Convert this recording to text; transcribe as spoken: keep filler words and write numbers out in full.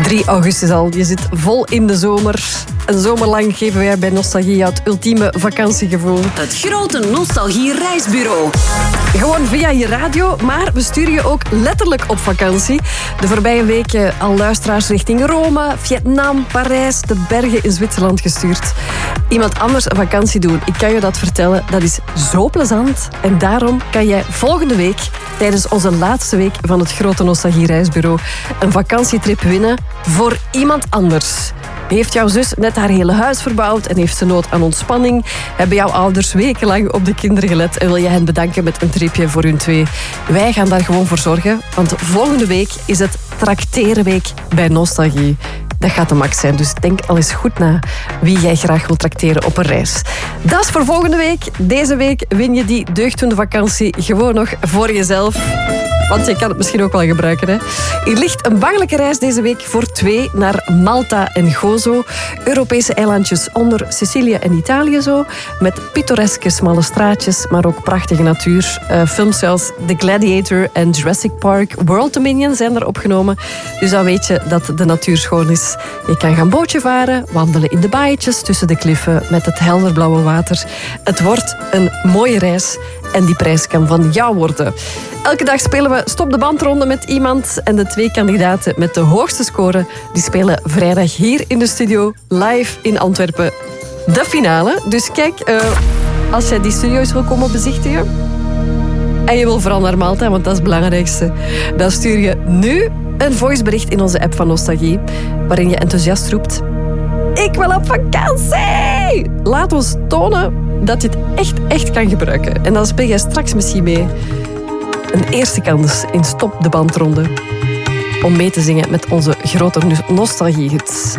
drie augustus al. Je zit vol in de zomer. Een zomer lang geven wij bij Nostalgie jou het ultieme vakantiegevoel. Het grote Nostalgie-reisbureau. Gewoon via je radio, maar we sturen je ook letterlijk op vakantie. De voorbije weken al luisteraars richting Rome, Vietnam, Parijs, de bergen in Zwitserland gestuurd. Iemand anders een vakantie doen, ik kan je dat vertellen, dat is zo plezant. En daarom kan jij volgende week, tijdens onze laatste week van het grote Nostalgie-reisbureau, een vakantietrip winnen voor iemand anders. Heeft jouw zus net haar hele huis verbouwd en heeft ze nood aan ontspanning? Hebben jouw ouders wekenlang op de kinderen gelet en wil je hen bedanken met een tripje voor hun twee? Wij gaan daar gewoon voor zorgen, want volgende week is het Tracterenweek bij Nostalgie. Dat gaat de max zijn, dus denk al eens goed na wie jij graag wil trakteren op een reis. Dat is voor volgende week. Deze week win je die deugddoende vakantie gewoon nog voor jezelf. Want je kan het misschien ook wel gebruiken. Hè? Er ligt een bangelijke reis deze week voor twee naar Malta en Gozo. Europese eilandjes onder Sicilië en Italië zo. Met pittoreske smalle straatjes, maar ook prachtige natuur. Uh, films zoals The Gladiator en Jurassic Park World Dominion zijn er opgenomen. Dus dan weet je dat de natuur schoon is. Je kan gaan bootje varen, wandelen in de baaitjes tussen de kliffen met het helderblauwe water. Het wordt een mooie reis en die prijs kan van jou worden. Elke dag spelen we Stop de Bandronde met iemand. En de twee kandidaten met de hoogste score die spelen vrijdag hier in de studio, live in Antwerpen, de finale. Dus kijk, uh, als jij die studio's wil komen bezichtigen en je wil vooral naar Malta, want dat is het belangrijkste, dan stuur je nu een voicebericht in onze app van Nostalgie, waarin je enthousiast roept: ik wil op vakantie! Laat ons tonen dat je het echt, echt kan gebruiken. En dan speel jij straks misschien mee. Een eerste kans in Stop de Bandronde om mee te zingen met onze grote nostalgie-hits.